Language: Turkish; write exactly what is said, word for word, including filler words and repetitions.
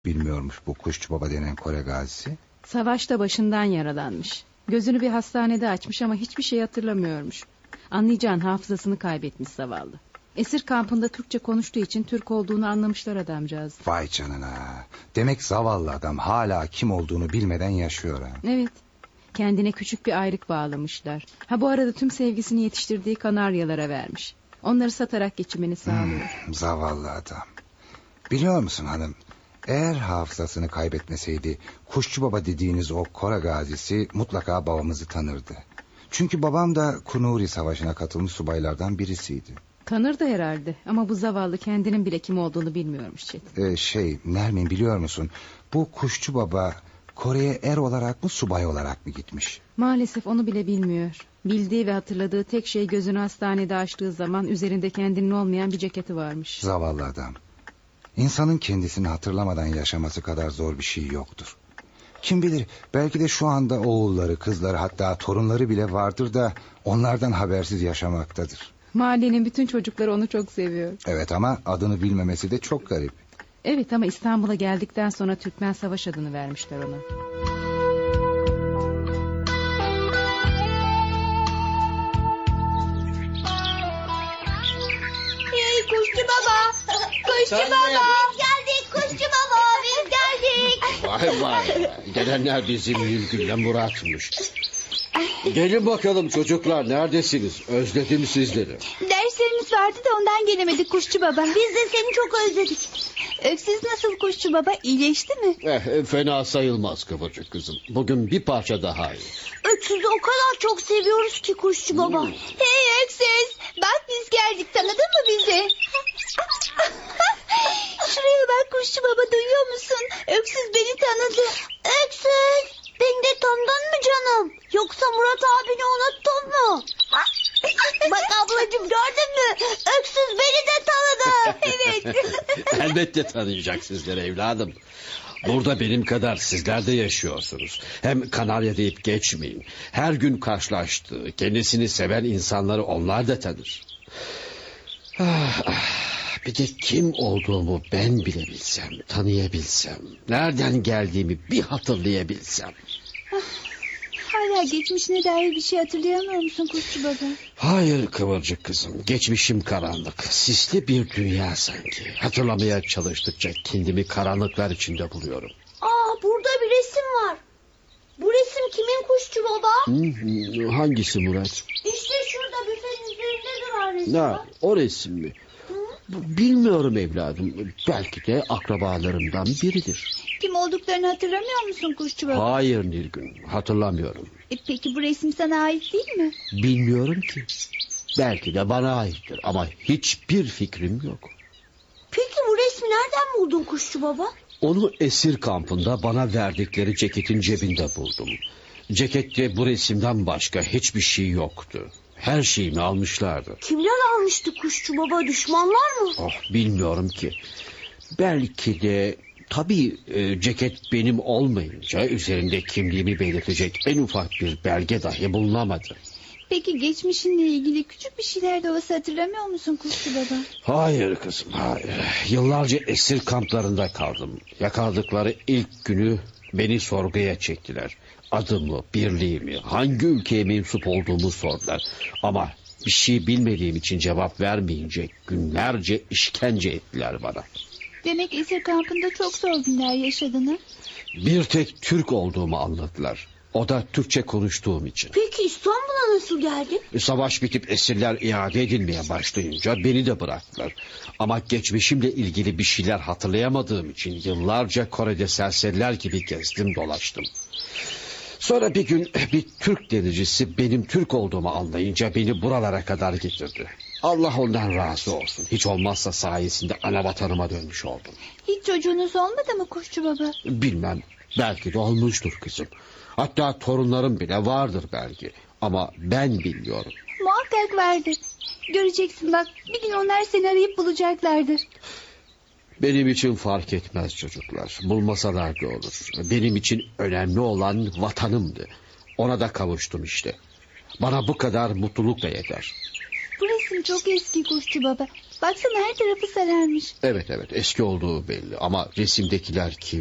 Bilmiyormuş bu Kuşçu Baba denen Kore gazisi. Savaşta başından yaralanmış. Gözünü bir hastanede açmış ama hiçbir şey hatırlamıyormuş. Anlayacağın hafızasını kaybetmiş zavallı. Esir kampında Türkçe konuştuğu için Türk olduğunu anlamışlar adamcağız. Vay canına. Demek zavallı adam hala kim olduğunu bilmeden yaşıyor ha. Evet. Kendine küçük bir ayrık bağlamışlar. Ha bu arada tüm sevgisini yetiştirdiği kanaryalara vermiş. Onları satarak geçimini sağlıyor. Hmm, zavallı adam. Biliyor musun hanım? Eğer hafızasını kaybetmeseydi Kuşçu Baba dediğiniz o Kore gazisi mutlaka babamızı tanırdı. Çünkü babam da Kunuri Savaşı'na katılmış subaylardan birisiydi. Tanırdı herhalde ama bu zavallı kendinin bile kim olduğunu bilmiyormuş Çetin. Ee, şey Nermin, biliyor musun? Bu Kuşçu Baba Kore'ye er olarak mı subay olarak mı gitmiş? Maalesef onu bile bilmiyor. Bildiği ve hatırladığı tek şey gözünü hastanede açtığı zaman üzerinde kendinin olmayan bir ceketi varmış. Zavallı adam. İnsanın kendisini hatırlamadan yaşaması kadar zor bir şey yoktur. Kim bilir, belki de şu anda oğulları, kızları, hatta torunları bile vardır da onlardan habersiz yaşamaktadır. Mahallenin bütün çocukları onu çok seviyor. Evet, ama adını bilmemesi de çok garip. Evet, ama İstanbul'a geldikten sonra Türkmen Savaş adını vermişler ona. Hey Kuşçu Baba! Kuşçu Baba! Biz geldik Kuşçu Baba! Biz geldik! Vay vay. Gelenler bizim Nilgün'le Murat'mış. Gelin bakalım çocuklar, neredesiniz? Özledim sizleri. Derslerimiz vardı da ondan gelemedik Kuşçu Baba. Biz de seni çok özledik. Öksüz nasıl Kuşçu Baba? İyileşti mi? Eh, fena sayılmaz Kıvırcık kızım. Bugün bir parça daha iyi. Öksüzü o kadar çok seviyoruz ki Kuşçu Baba. Hmm. Hey Öksüz! Bak biz geldik, tanıdın mı bizi? Şuraya bak Kuşçu Baba, duyuyor musun? Öksüz beni tanıdı. Öksüz! Beni de tanıdın mı canım? Yoksa Murat abini unuttun mu? Bak ablacığım, gördün mü? Öksüz beni de tanıdı. Evet. Elbette tanıyacak sizleri evladım. Burada benim kadar sizler de yaşıyorsunuz. Hem Kanarya deyip geçmeyin. Her gün karşılaştığı, kendisini seven insanları onlar da tanır. Ah, ah. Bir de kim olduğumu ben bilebilsem, tanıyabilsem, nereden geldiğimi bir hatırlayabilsem. Hala geçmişine dair bir şey hatırlayamıyor musun Kuşçu Baba? Hayır Kıvırcık kızım, geçmişim karanlık, sisli bir dünya sanki. Hatırlamaya çalıştıkça kendimi karanlıklar içinde buluyorum. Aa, burada bir resim var. Bu resim kimin Kuşçu Baba? Hmm, hangisi Murat? İşte şurada büfenin üzerinde duran resim. Ne, o resim mi? Bilmiyorum evladım. Belki de akrabalarımdan biridir. Kim olduklarını hatırlamıyor musun Kuşçu Baba? Hayır Nilgün, hatırlamıyorum. E, peki bu resim sana ait değil mi? Bilmiyorum ki. Belki de bana aittir ama hiçbir fikrim yok. Peki bu resmi nereden buldun Kuşçu Baba? Onu esir kampında bana verdikleri ceketin cebinde buldum. Cekette bu resimden başka hiçbir şey yoktu. Her şeyimi almışlardı. Kimler almıştı Kuşçu Baba, düşmanlar mı? Oh, bilmiyorum ki. Belki de tabii e, ceket benim olmayınca üzerinde kimliğimi belirtecek en ufak bir belge dahi bulunamadı. Peki geçmişinle ilgili küçük bir şeyler de olsa hatırlamıyor musun Kuşçu Baba? Hayır kızım, hayır. Yıllarca esir kamplarında kaldım. Yakaladıkları ilk günü beni sorguya çektiler. Adımı, birliğimi, hangi ülkeye mensup olduğumu sordular. Ama bir şey bilmediğim için cevap vermeyince günlerce işkence ettiler bana. Demek esir kampında çok zor günler yaşadın ha? Bir tek Türk olduğumu anladılar. O da Türkçe konuştuğum için. Peki İstanbul'a nasıl geldin? Savaş bitip esirler iade edilmeye başlayınca beni de bıraktılar. Ama geçmişimle ilgili bir şeyler hatırlayamadığım için yıllarca Kore'de serseriler gibi gezdim dolaştım. Sonra bir gün bir Türk denizcisi benim Türk olduğumu anlayınca beni buralara kadar getirdi. Allah ondan razı olsun. Hiç olmazsa sayesinde ana vatanıma dönmüş oldum. Hiç çocuğunuz olmadı mı Kuşçu Baba? Bilmem, belki de olmuştur kızım. Hatta torunlarım bile vardır belki. Ama ben bilmiyorum. Muhakkak vardır. Göreceksin bak, bir gün onlar seni arayıp bulacaklardır. Benim için fark etmez çocuklar. Bulmasalar da olur. Benim için önemli olan vatanımdı. Ona da kavuştum işte. Bana bu kadar mutluluk da yeter. Bu resim çok eski Kuşçu Baba. Baksana her tarafı sararmış. Evet evet, eski olduğu belli ama resimdekiler kim?